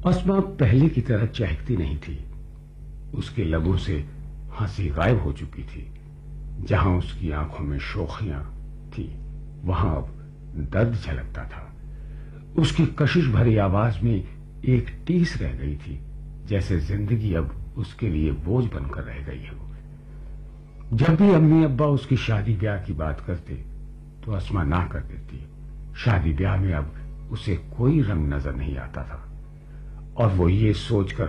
अस्मा पहले की तरह चहकती नहीं थी। उसके लबों से हंसी गायब हो चुकी थी। जहां उसकी आंखों में शोखियां थी, वहां अब दर्द झलकता था। उसकी कशिश भरी आवाज में एक टीस रह गई थी, जैसे जिंदगी अब उसके लिए बोझ बनकर रह गई हो। जब भी अम्मी अब्बा उसकी शादी ब्याह की बात करते तो अस्मा ना कर देती। शादी ब्याह में अब उसे कोई रंग नजर नहीं आता था और वो ये सोचकर